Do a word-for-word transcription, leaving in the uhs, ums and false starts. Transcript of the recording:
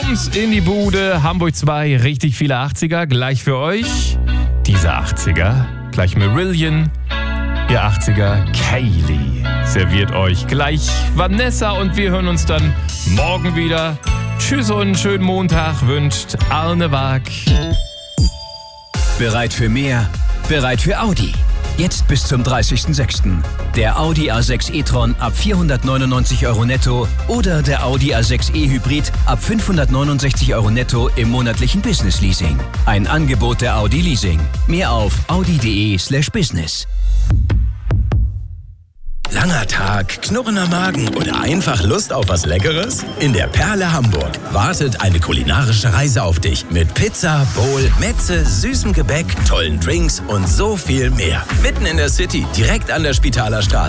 Bums in die Bude. Hamburg zwei, richtig viele achtziger. Gleich für euch diese achtziger. Gleich Marillion, ihr achtziger. Kaylee serviert euch gleich Vanessa und wir hören uns dann morgen wieder. Tschüss und einen schönen Montag wünscht Arne Wag. Bereit für mehr? Bereit für Audi. Jetzt bis zum dreißigsten sechsten Der Audi A sechs e-tron ab vierhundertneunundneunzig Euro netto oder der Audi A sechs e-Hybrid ab fünfhundertneunundsechzig Euro netto im monatlichen Business-Leasing. Ein Angebot der Audi Leasing. Mehr auf audi.de slash business. Langer Tag, knurrender Magen oder einfach Lust auf was Leckeres? In der Perle Hamburg wartet eine kulinarische Reise auf dich mit Pizza, Bowl, Metze, süßem Gebäck, tollen Drinks und so viel mehr. Mitten in der City, direkt an der Spitaler Straße.